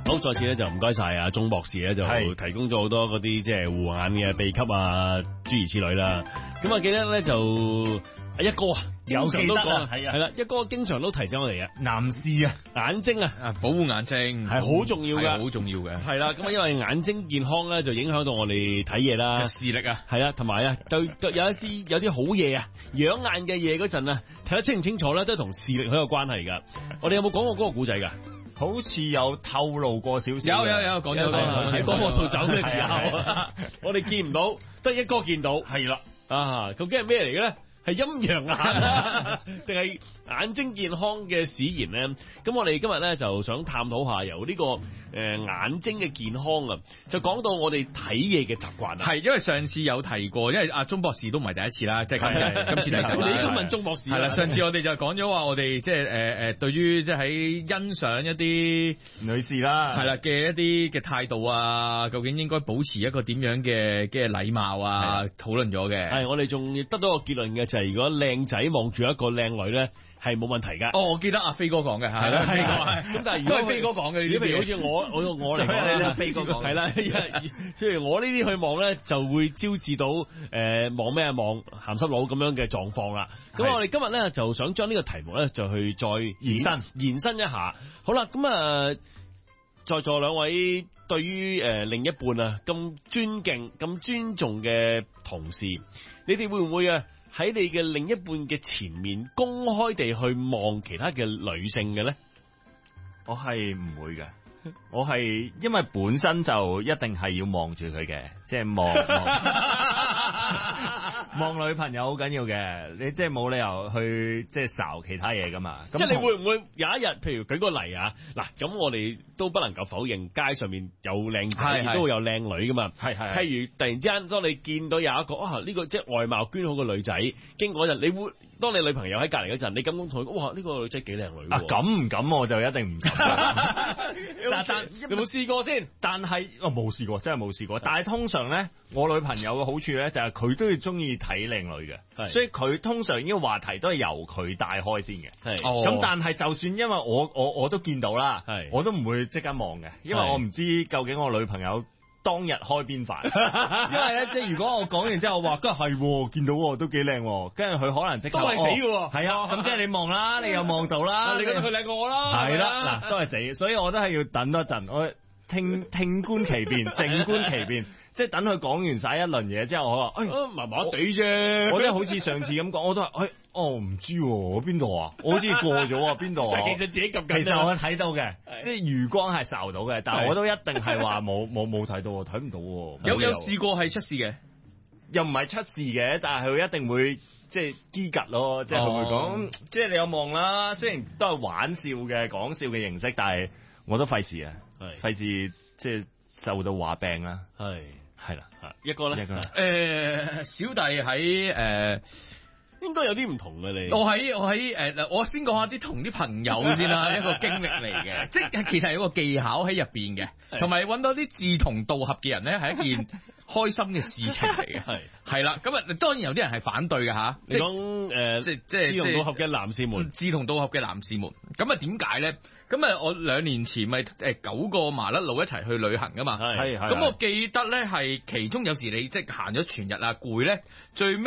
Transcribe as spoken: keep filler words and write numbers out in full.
好，再次咧就唔該晒啊鐘博士咧就提供咗好多嗰啲即係護眼嘅秘笈啊諸如此類啦。咁啊記得咧就阿一哥啊，有常都講係啊，係啦，一哥經常都提醒我哋啊，男士啊眼睛啊啊保護眼睛係好重要嘅， 好重要嘅。 係啦，咁啊因為眼睛健康咧就影響到我哋睇嘢啦， 視力啊， 係啊，同埋啊對對有一啲有啲好嘢啊，養眼嘅嘢嗰陣啊睇得清唔清楚咧，都係同視力好有關係噶。我哋有冇講過嗰個古仔噶？ 好似有透露過少少， 有有有講咗喺嗰個度走嘅時候，我哋見唔到，得一哥見到， 係啦， 啊，究竟係咩嚟嘅咧？係陰陽眼啊，定係眼睛健康嘅使然咧？咁我哋今日咧就想探討下由呢、這個誒、呃、眼睛嘅健康啊，就講到我哋睇嘢嘅習慣啊。 係因為上次有提過，因為阿鐘博士都唔係第一次啦，即係今今次第九啦。 你都問鐘博士係啦，上次我哋就講咗話，我哋即係誒誒，對於即係喺欣賞一啲女士啦， 係啦嘅一啲嘅態度啊，究竟應該保持一個點樣嘅嘅禮貌啊，討論咗嘅。 係我哋仲得到個結論嘅就係、是，如果靚仔望住一個靚女咧，係冇問題噶。 哦，我記得阿飛哥講嘅係啦，飛哥係。咁但係如果係飛哥講嘅， 如果譬如好似我我我嚟講咧， 飛哥講係啦，譬如我呢啲去望咧，就會招致到誒望咩望鹹濕佬咁樣嘅狀況啦。咁我哋今日咧就想將呢個題目咧就去再延伸延伸一下。好啦，咁啊，在座兩位對於誒另一半啊咁尊敬、咁尊重嘅同事，你哋會唔會啊？喺你嘅另一半嘅前面公開地去望其他嘅女性嘅咧？ 我係唔會嘅，我係因為本身就一定係要望住佢嘅，即係望望女朋友好緊要嘅，你即係冇理由去即係睄其他嘢噶嘛。 即係你會唔會有一日，譬如舉個例啊，嗱咁我哋都不能夠否認街上面有靚仔，都會有靚女噶嘛。係係。譬如突然之間，當你見到有一個啊呢、這個即係外貌娟好嘅女仔經過嗰陣，你會當你女朋友喺隔籬嗰陣，你咁樣同佢，哇呢、這個女仔幾靚女。 啊咁唔敢，我就一定唔敢。 但但有冇試過先？ 但係我冇試過，真係冇試過。但係通常咧，我女朋友嘅好處咧就係佢都要中意睇靚女嘅，所以佢通常呢個話題都係由佢帶開先嘅。係咁、哦，但係就算因為我我我都見到啦，我都唔會即刻望嘅，因為我唔知究竟我女朋友當日開邊飯。因為咧，即係如果我講完之後話，梗係見到都幾靚，跟住佢可能即刻都係死嘅。係、 哦、啊，咁即係你望啦，你又望到啦， 你覺得佢靚過我啦？ 係啦，嗱，都係死，所以我都係要等多陣，我聽聽觀其變，靜觀其變。即係等佢講完晒一輪嘢之後，我話誒麻麻地啫， 我真係好似上次咁講，我都話誒，哦唔知我邊度啊，我好似過咗啊邊度啊， 其實自己咁緊， 其實我睇到嘅，即係餘光係睄到嘅，但係我都一定係話冇冇冇睇到，睇唔到。 有有試過係出事嘅， 又唔係出事嘅，但係佢一定會即係機格咯，即係佢會講，即係你有望啦，雖然都係玩笑嘅講笑嘅形式，但係我都費事啊，費事即係受到話病啦，係。係啦， 一個咧，誒、 呃，小弟喺誒、呃， 應該有啲唔同嘅你。 我喺我喺誒，嗱、呃，我先講下啲同啲朋友先啦，一個經歷嚟嘅，即係其實有個技巧喺入邊嘅，同埋揾到啲志同道合嘅人咧，係一件開心嘅事情嚟嘅，係係啦，咁啊，當然有啲人係反對嘅吓， 你講誒，即係即係志同道合嘅男士們， 志同道合嘅男士們，咁啊點解咧？咁啊，我兩年前咪誒九個麻甩佬一齊去旅行噶嘛，係係，咁我記得咧係其中有時你即係行咗全日啊攰咧，最尾